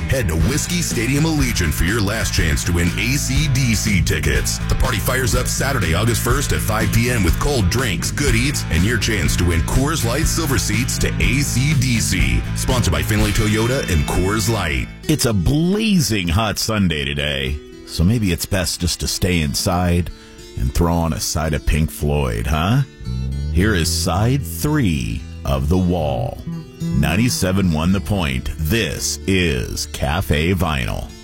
Head to Whiskey Stadium Allegiant for your last chance to win AC/DC tickets. The party fires up Saturday, August 1st at 5 p.m. with cold drinks, good eats, and your chance to win Coors Light Silver Seats to AC/DC. Sponsored by Finley Toyota and Coors Light. It's a blazing hot Sunday today, so maybe it's best just to stay inside and throw on a side of Pink Floyd, huh? Here is side 3 of The Wall. 97.1 The Point. This is Cafe Vinyl.